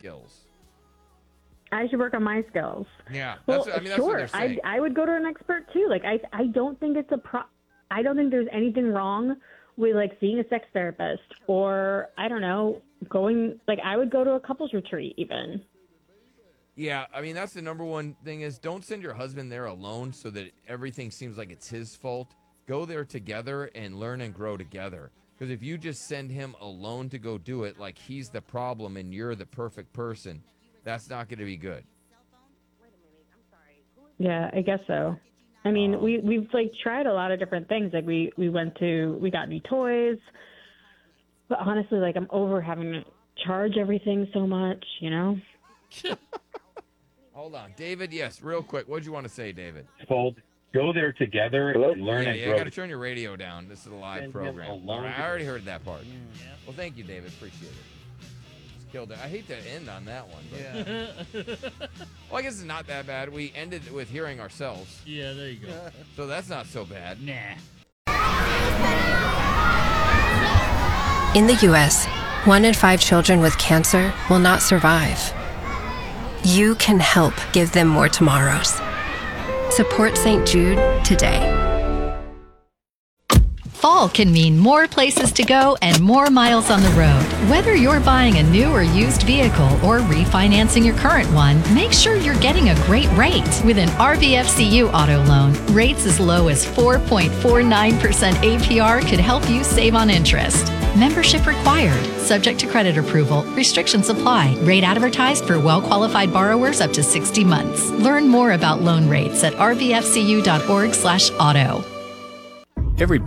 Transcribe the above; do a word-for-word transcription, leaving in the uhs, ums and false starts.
skills. I should work on my skills. Yeah, Well, that's, I mean, that's sure. what they're saying. I I would go to an expert too. Like I I don't think it's a pro. I don't think there's anything wrong with like seeing a sex therapist or I don't know going like I would go to a couples retreat even. Yeah, I mean, that's the number one thing is don't send your husband there alone so that everything seems like it's his fault. Go there together and learn and grow together. Because if you just send him alone to go do it like he's the problem and you're the perfect person, that's not going to be good. Yeah, I guess so. I mean, we we've like tried a lot of different things. Like we we went to we got new toys, but honestly, like I'm over having to charge everything so much. You know. Hold on, David. Yes, real quick. What'd you want to say, David? Fold. Go there together Hello? and learn Yeah, and yeah. grow. I got to turn your radio down. This is a live Send him program. alone All right, to I already heard that part. Well, thank you, David. Appreciate it. Just killed it. I hate to end on that one. But, Yeah. well, I guess it's not that bad. We ended with hearing ourselves, Yeah, there you go. so that's not so bad. Nah. In the U S, one in five children with cancer will not survive. You can help give them more tomorrows. Support Saint Jude today. Fall can mean more places to go and more miles on the road. Whether you're buying a new or used vehicle or refinancing your current one, make sure you're getting a great rate. With an R B F C U auto loan, rates as low as four point four nine percent A P R could help you save on interest. Membership required. Subject to credit approval. Restrictions apply. Rate advertised for well-qualified borrowers up to sixty months. Learn more about loan rates at r b f c u dot org slash auto. Every